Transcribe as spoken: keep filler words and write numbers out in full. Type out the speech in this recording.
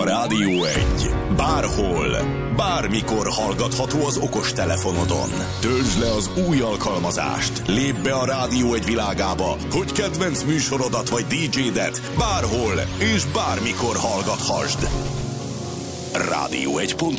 A Rádió egy. Bárhol, bármikor hallgatható az okostelefonodon. Töltsd le az új alkalmazást. Lépj be a Rádió egy világába, hogy kedvenc műsorodat vagy dé dzsédet bárhol és bármikor hallgathasd. rádió egy pont